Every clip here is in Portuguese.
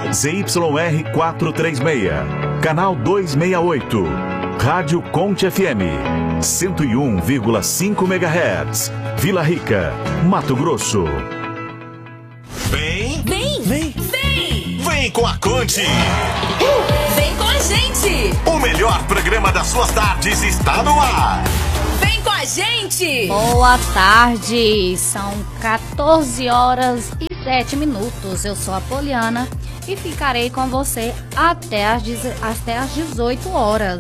ZYR 436, canal 268, Rádio Conte FM, 101,5 MHz, Vila Rica, Mato Grosso. Vem! Vem! Vem! Vem! Vem com a Conte! Vem com a gente! O melhor programa das suas tardes está no ar! Vem com a gente! Boa tarde! São 14 horas e 7 minutos. Eu sou a Poliana e ficarei com você até às 18 horas.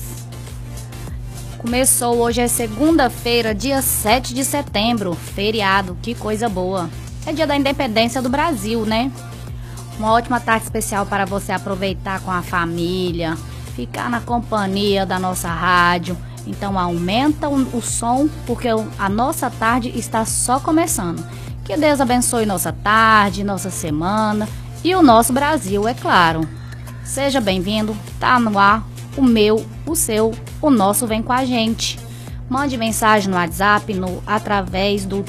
Começou hoje, é segunda-feira, dia 7 de setembro, feriado, que coisa boa. É dia da independência do Brasil, né? Uma ótima tarde especial para você aproveitar com a família, ficar na companhia da nossa rádio. Então aumenta o som, porque a nossa tarde está só começando. Que Deus abençoe nossa tarde, nossa semana e o nosso Brasil, é claro. Seja bem-vindo, tá no ar o meu, o seu, o nosso Vem com a gente. Mande mensagem no WhatsApp através do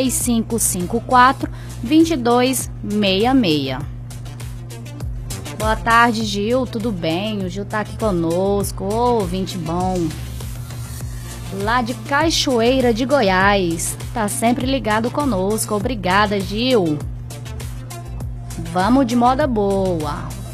3554-2266. Boa tarde, Gil, tudo bem? O Gil tá aqui conosco, ouvinte bom. Lá de Cachoeira de Goiás, tá sempre ligado conosco. Obrigada, Gil. Vamos de moda boa.